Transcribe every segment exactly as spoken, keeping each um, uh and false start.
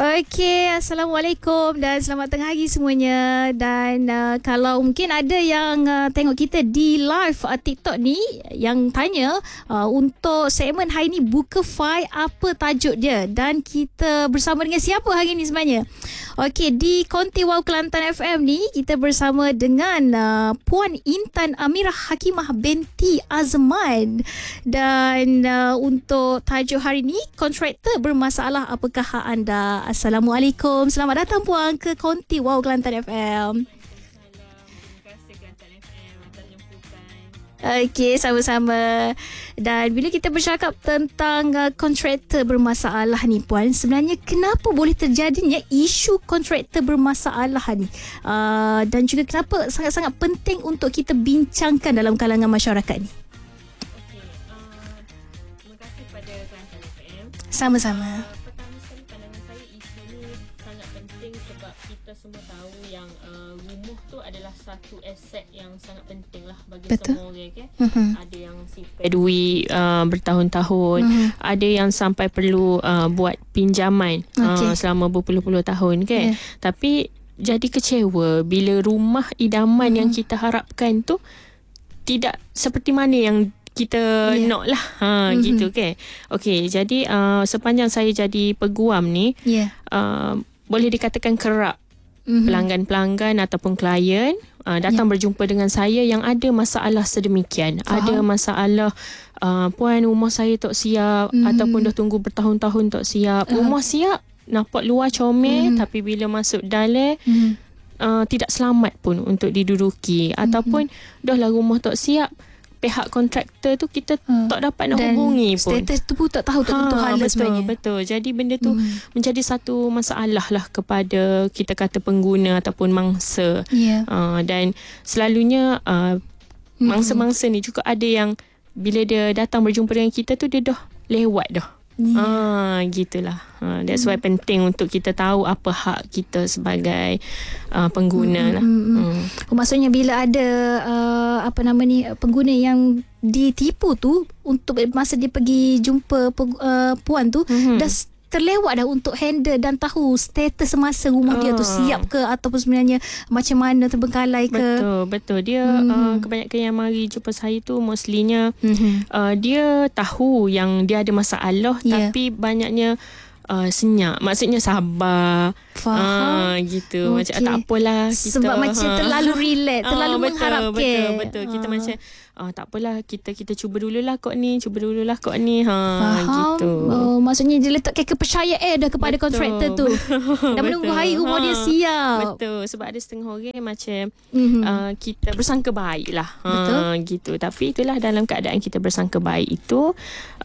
Okey, Assalamualaikum dan selamat tengah hari semuanya. Dan uh, kalau mungkin ada yang uh, tengok kita di live uh, TikTok ni yang tanya uh, untuk segmen hari ni buka file apa tajuk dia dan kita bersama dengan siapa hari ni sebenarnya? Okey, di Konti Wow Kelantan F M ni kita bersama dengan uh, Puan Intan Amirah Hakimah binti Azman. Dan uh, untuk tajuk hari ni, kontraktor bermasalah, apakah hak anda? Assalamualaikum. Selamat datang Puan ke Konti Wow Kelantan F M. Okey, sama-sama. Dan bila kita bercakap tentang uh, kontraktor bermasalah ni Puan, sebenarnya kenapa boleh terjadinya isu kontraktor bermasalah ni? Uh, dan juga kenapa sangat-sangat penting untuk kita bincangkan dalam kalangan masyarakat ni? Okey, uh, terima kasih pada Kelantan F M. Sama-sama. Uh, pertama sekali pandangan saya, isu ni sangat penting sebab kita semua tahu yang uh, rumah tu adalah satu aset yang sangat penting lah bagi Betul. semua orang. Okay? Mm-hmm. Ada yang simpan duit uh, bertahun-tahun, mm-hmm. ada yang sampai perlu uh, buat pinjaman okay. uh, selama berpuluh-puluh tahun kan. Yeah. Tapi jadi kecewa bila rumah idaman mm-hmm. yang kita harapkan tu tidak seperti mana yang kita yeah. nak lah ha, mm-hmm. gitu kan. Okey, jadi uh, sepanjang saya jadi peguam ni yeah. uh, boleh dikatakan kerap mm-hmm. pelanggan-pelanggan ataupun klien uh, datang yeah. berjumpa dengan saya yang ada masalah sedemikian. Faham. Ada masalah uh, puan, rumah saya tak siap mm-hmm. ataupun dah tunggu bertahun-tahun tak siap. Uh. Rumah siap, nampak luar comel mm-hmm. tapi bila masuk dalam mm-hmm. uh, tidak selamat pun untuk diduduki mm-hmm. ataupun dah lah rumah tak siap, pihak kontraktor tu kita ha. tak dapat nak dan hubungi pun. Status tu pun tak tahu tak tentu ha, hal sebenarnya. Betul. Jadi benda tu hmm. menjadi satu masalah lah kepada kita kata pengguna ataupun mangsa. Yeah. Uh, dan selalunya uh, hmm. mangsa-mangsa ni juga ada yang bila dia datang berjumpa dengan kita tu dia dah lewat dah. Yeah. Ah, gitulah. Ah, that's why hmm. penting untuk kita tahu apa hak kita sebagai uh, pengguna hmm. lah. Hmm. Hmm. Oh, maksudnya bila ada uh, apa nama ni pengguna yang ditipu tu, untuk masa dia pergi jumpa uh, puan tu hmm. dah terlewat dah untuk handle dan tahu status semasa rumah uh. dia tu siap ke ataupun sebenarnya macam mana, terbengkalai ke. Betul, betul. Dia hmm. uh, kebanyakan yang mari jumpa saya tu mostlynya hmm. uh, dia tahu yang dia ada masalah yeah. tapi banyaknya Uh, senyap, maksudnya sabar. Faham. uh, gitu okay. Macam tak apalah kita, sebab macam ha. terlalu relax, terlalu uh, betul, mengharapkan. Betul, betul. Kita uh. macam uh, tak apalah, kita kita cuba dululah kok ni, cuba dululah kok ni. Ha, faham. Gitu. Oh, maksudnya dia letakkan kepercayaan dah kepada betul. kontraktor tu. Dan menunggu hari rumah ha. dia siap. Betul. Sebab ada setengah orang macam mm-hmm. uh, kita bersangka baik lah. Betul. Ha, gitu. Tapi itulah, dalam keadaan kita bersangka baik itu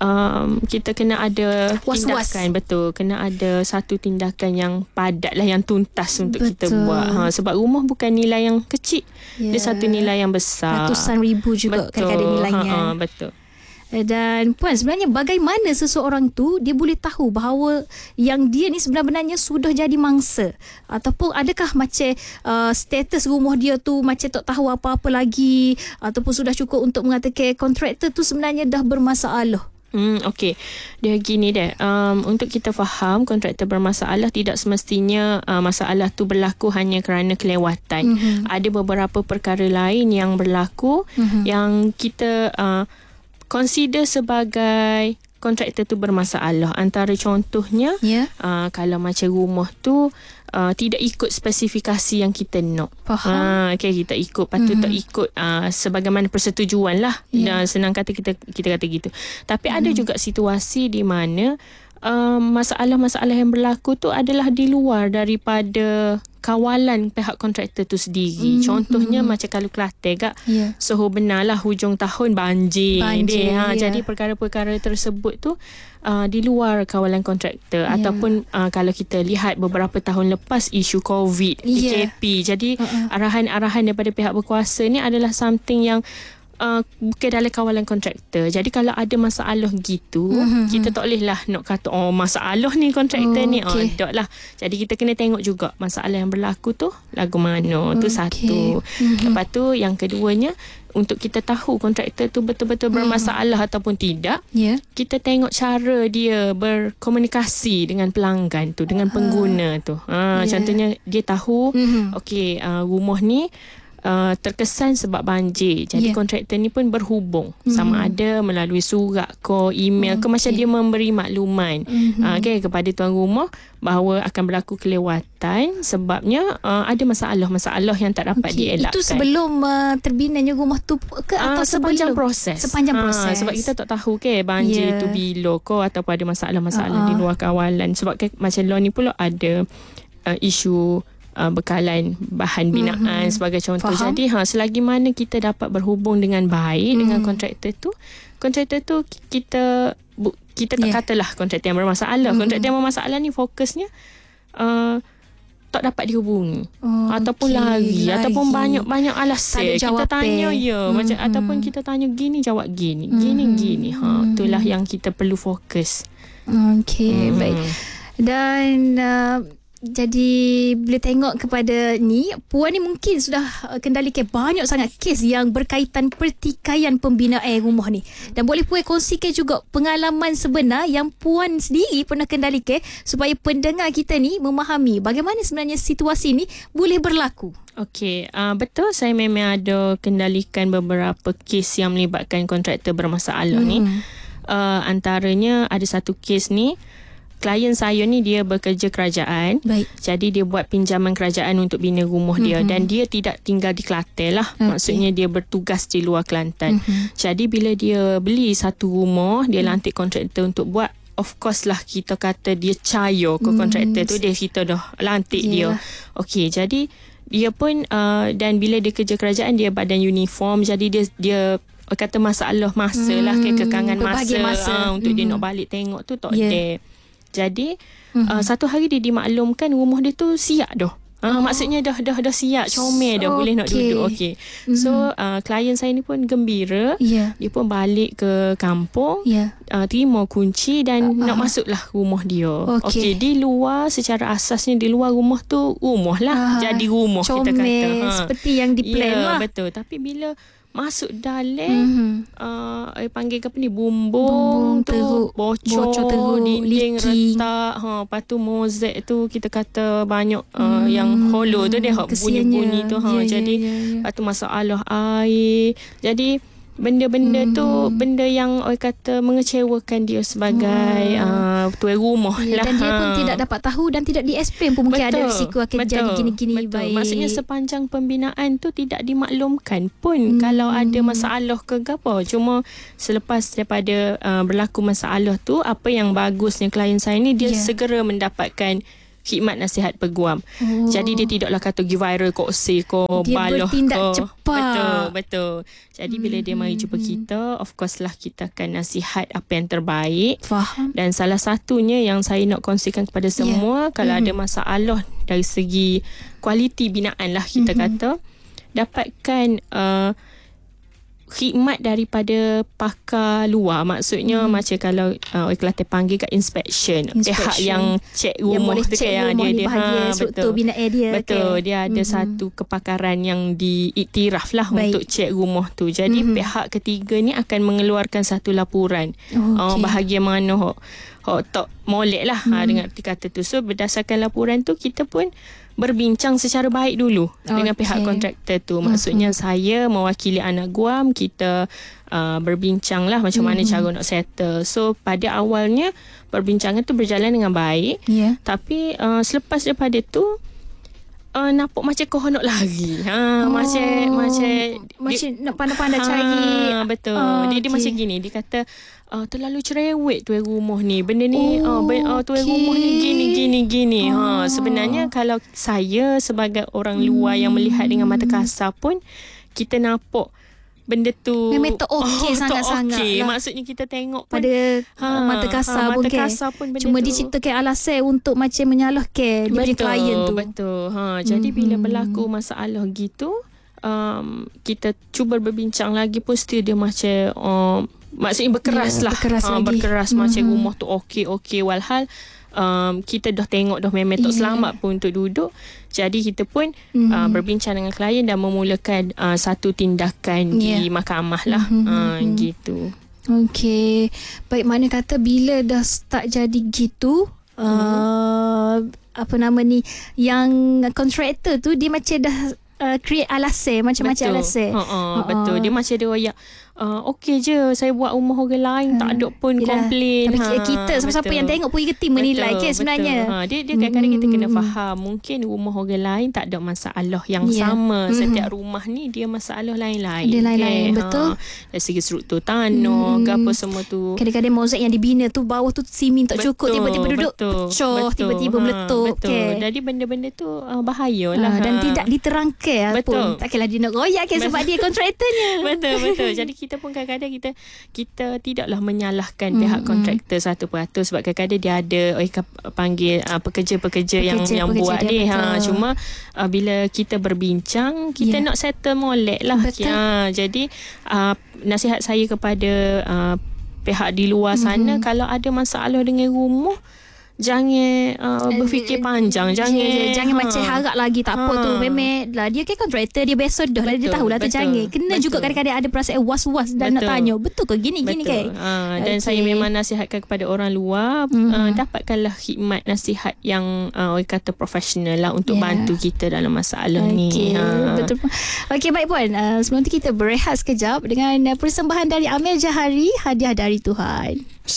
um, kita kena ada was-was. tindakan. Betul. Kena ada satu tindakan yang padat lah, yang tuntas untuk betul. kita buat. Ha, sebab rumah bukan nilai yang kecil. Yeah. Dia satu nilai yang besar. Ratusan ribu juga kadang-kadang nilainya. Ha, ha, betul. Dan puan, sebenarnya bagaimana seseorang tu dia boleh tahu bahawa yang dia ni sebenarnya sudah jadi mangsa, ataupun adakah macam uh, status rumah dia tu macam tak tahu apa-apa lagi, ataupun sudah cukup untuk mengatakan kontraktor tu sebenarnya dah bermasalah? Hmm, okey. Dia gini deh. Um, untuk kita faham kontraktor bermasalah, tidak semestinya uh, masalah tu berlaku hanya kerana kelewatan. Mm-hmm. Ada beberapa perkara lain yang berlaku mm-hmm. yang kita uh, consider sebagai kontraktor tu bermasalah. Antara contohnya yeah. uh, kalau macam rumah tu Uh, tidak ikut spesifikasi yang kita nak. Faham. Uh, okay, kita ikut, patut mm-hmm. tak ikut uh, sebagaimana persetujuan lah. Yeah. Dan senang kata kita kita kata gitu. Tapi mm-hmm. ada juga situasi di mana uh, masalah-masalah yang berlaku tu adalah di luar daripada kawalan pihak kontraktor tu sendiri. Mm-hmm. Contohnya mm-hmm. macam kalau Kelantan kak, yeah. soho benarlah hujung tahun banjir. banjir dia, ha, yeah. Jadi perkara-perkara tersebut tu uh, di luar kawalan kontraktor. Yeah. Ataupun uh, kalau kita lihat beberapa tahun lepas isu COVID, yeah. P K P. Jadi uh-uh. arahan-arahan daripada pihak berkuasa ni adalah something yang Uh, bukan dalam kawalan kontraktor. Jadi kalau ada masalah gitu, mm-hmm. kita tak boleh lah nak kata oh masalah ni kontraktor oh, ni. Oh, okay. tak lah. Jadi kita kena tengok juga masalah yang berlaku tu lagu mana. Okay. Tu satu. Mm-hmm. Lepas tu yang keduanya, untuk kita tahu kontraktor tu betul-betul bermasalah mm-hmm. ataupun tidak, yeah. kita tengok cara dia berkomunikasi dengan pelanggan tu, dengan pengguna tu. Ha, yeah. Contohnya dia tahu mm-hmm. okey, uh, rumah ni Uh, terkesan sebab banjir. Jadi yeah. kontraktor ni pun berhubung mm-hmm. sama ada melalui surat ke email okay. ke macam dia memberi makluman mm-hmm. uh, okay, kepada tuan rumah bahawa akan berlaku kelewatan sebabnya uh, ada masalah-masalah yang tak dapat okay. dielakkan. Itu sebelum uh, terbinanya rumah tu ke atau uh, sepanjang sebelum? proses. Sepanjang proses. Uh, sebab kita tak tahu ke banjir yeah. tu bila ke ataupun ada masalah-masalah uh-huh. di luar kawalan. Sebab ke, macam law ni pula ada uh, isu Uh, bekalan bahan binaan mm-hmm. sebagai contoh. Faham? Jadi ha, selagi mana kita dapat berhubung dengan baik mm. dengan kontraktor tu, kontraktor tu kita bu, kita tak yeah. katalah kontraktor yang bermasalah. Mm-hmm. Kontraktor yang bermasalah ni fokusnya uh, tak dapat dihubungi oh, ataupun okay. lari, lari ataupun banyak-banyak alasan. Kita tanya ya, mm-hmm. macam ataupun kita tanya gini jawab gini, mm-hmm. gini gini. Ha, itulah yang kita perlu fokus. Okey, mm-hmm. baik. Dan uh, jadi boleh tengok kepada ni, puan ni mungkin sudah kendalikan banyak sangat kes yang berkaitan pertikaian pembinaan rumah ni. Dan boleh puan kongsikan juga pengalaman sebenar yang puan sendiri pernah kendalikan supaya pendengar kita ni memahami bagaimana sebenarnya situasi ni boleh berlaku. Okey, uh, betul saya memang ada kendalikan beberapa kes yang melibatkan kontraktor bermasalah hmm. ni. Uh, antaranya ada satu kes ni, klien saya ni dia bekerja kerajaan. Baik. Jadi dia buat pinjaman kerajaan untuk bina rumah dia. Mm-hmm. Dan dia tidak tinggal di Kelantan lah. Okay. Maksudnya dia bertugas di luar Kelantan. Mm-hmm. Jadi bila dia beli satu rumah, dia mm. lantik kontraktor untuk buat. Of course lah kita kata dia cayo ke kontraktor mm. tu. Dia kita dah lantik yeah. dia. Okey, jadi dia pun uh, dan bila dia kerja kerajaan dia badan uniform. Jadi dia dia kata masalah masa mm. lah ke kekangan masa, masa. Uh, untuk mm-hmm. dia nak balik tengok tu tak yeah. ada. Jadi mm-hmm. uh, satu hari dia dimaklumkan rumah dia tu siap dah. Uh, oh. Maksudnya dah dah dah siap, comel dah, okay. boleh nak duduk. Okey. Mm-hmm. So uh, klien saya ni pun gembira. Yeah. Dia pun balik ke kampung, yeah. uh, terima kunci dan uh-huh. nak masuklah rumah dia. Okey, okay, di luar secara asasnya di luar rumah tu rumah lah. Uh-huh. Jadi rumah comel, kita kata. Ha. Seperti yang diplan yeah, lah. Betul. Tapi bila masuk dalam mm-hmm. uh, panggil ke apa ni bumbung, bumbung tu teruk, bocor, bocor teruk, dinding leaking. Retak, ha, lepas tu mozaik tu kita kata banyak uh, mm, yang hollow tu dia bunyi-bunyi tu ha, yeah, jadi yeah, yeah, yeah. lepas tu masalah air. Jadi benda-benda hmm. tu benda yang orang kata mengecewakan dia sebagai hmm. uh, tuan rumah ya, lah. Dan dia pun tidak dapat tahu dan tidak di-explain pun mungkin betul, ada risiko akan betul, jadi gini-gini. Betul. Baik. Maksudnya sepanjang pembinaan tu tidak dimaklumkan pun hmm. kalau ada masalah ke apa. Cuma selepas daripada uh, berlaku masalah tu, apa yang bagusnya klien saya ni dia yeah. segera mendapatkan khidmat nasihat peguam. Oh. Jadi dia tidaklah kata pergi viral kok si ko baloh ko. Dia bertindak cepat. Betul, betul. Jadi hmm. bila dia mari jumpa kita, of course lah kita akan nasihat apa yang terbaik. Faham. Dan salah satunya yang saya nak kongsikan kepada semua, yeah. kalau hmm. ada masalah dari segi kualiti binaan lah kita hmm. kata, dapatkan uh, khidmat daripada pakar luar. Maksudnya hmm. macam kalau uh, orang Kelantan panggil kat inspection, inspection. Pihak yang cek rumah yang tu kan, yang dia dia ha, betul dia, betul kan? Dia ada hmm. satu kepakaran yang diiktiraf lah Baik. Untuk cek rumah tu. Jadi hmm. pihak ketiga ni akan mengeluarkan satu laporan. Oh, okay. uh, bahagian mana hok hok tak molek lah hmm. ha, dengan arti kata tu. So berdasarkan laporan tu kita pun berbincang secara baik dulu okay. dengan pihak kontraktor tu. Maksudnya uh-huh. saya mewakili anak guam, kita uh, berbincang lah macam uh-huh. mana cara nak settle. So pada awalnya perbincangan tu berjalan dengan baik. Yeah. Tapi uh, selepas daripada tu uh, nampak macam kau nak lari. Ha, oh. macam macam macam nak pandai-pandai ha, cari. Betul. Oh, dia, dia okay. macam gini, dia kata Uh, terlalu cerewet tuan rumah ni. Benda ni oh, uh, ben, uh, tuan okay. rumah ni gini gini gini. Oh. Ha, sebenarnya kalau saya sebagai orang luar hmm. yang melihat dengan mata kasar pun kita nampak benda tu memang tak okey oh, sangat-sangat okay. lah. Maksudnya kita tengok pun, pada ha, mata kasar ha, pun mata kasar pun benda cuma tu. Diciptakan alasan untuk macam menyalahkan dia punya klien tu. Betul. Ha, jadi mm-hmm. bila berlaku masalah gitu, um, kita cuba berbincang lagi pun still dia macam um, maksudnya berkeras yeah, lah berkeras, uh, berkeras mm-hmm. macam rumah tu okey-okey walhal um, kita dah tengok dah memang tak yeah. selamat pun untuk duduk. Jadi kita pun mm-hmm. uh, berbincang dengan klien dan memulakan uh, satu tindakan yeah. di mahkamah lah mm-hmm. uh, gitu. Okey. Baik, mana kata bila dah start jadi gitu mm-hmm. uh, apa nama ni, yang kontraktor tu dia macam dah uh, create alasan macam-macam alasan. Ha uh-uh, betul. Dia macam dia royak Uh, okey je saya buat rumah orang lain hmm. tak ada pun Yalah. komplain. Tapi ha, kita siapa-siapa yang tengok pun kita menilai ke sebenarnya. Ha, dia dia kadang-kadang hmm. kita kena faham mungkin rumah orang lain tak ada masalah yang yeah. sama. Hmm. Setiap rumah ni dia masalah lain-lain. Dia lain-lain okay? Betul. Ha, dari segi struktur tanah hmm. ke apa semua tu. Kadang-kadang mozaik yang dibina tu bawah tu simen tak cukup, tiba-tiba duduk pecah, tiba-tiba meletup. Betul. Okay. Jadi benda-benda tu uh, bahayalah. Ha, dan ha. tidak diterangkan pun. Takkanlah dia nak royak kan sebab dia kontraktornya. Betul betul. Jadi kita pun kadang-kadang kita kita tidaklah menyalahkan mm, pihak kontraktor seratus peratus sebab kadang-kadang dia ada oi panggil uh, pekerja-pekerja yang yang pekerja buat ni ha cuma uh, bila kita berbincang kita yeah. nak settle molek lah ha, jadi uh, nasihat saya kepada uh, pihak di luar mm-hmm. sana kalau ada masalah dengan rumah jangan uh, berfikir panjang, jangan je, je, jangan ha. macam harap lagi tak ha. apa tu memang lah dia kan kontraktor dia biasa dah lah dia tahulah tu jangan kena betul. juga kadang-kadang ada perasaan was-was dan betul. nak tanya betul ke gini betul. gini kan ha. dan okay. saya memang nasihatkan kepada orang luar mm-hmm. uh, dapatkanlah khidmat nasihat yang uh, orang kata profesional lah untuk yeah. bantu kita dalam masalah okay. ni ha. betul. Okey baik puan, uh, sebelum tu kita berehat sekejap dengan uh, persembahan dari Amir Jahari, Hadiah dari Tuhan.